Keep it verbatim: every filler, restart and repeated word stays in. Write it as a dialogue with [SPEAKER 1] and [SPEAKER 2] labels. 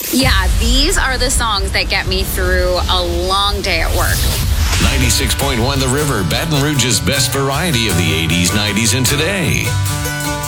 [SPEAKER 1] Yeah, these are the songs that get me through a long day at work.
[SPEAKER 2] ninety-six point one The River, Baton Rouge's best variety of the eighties, nineties, and today.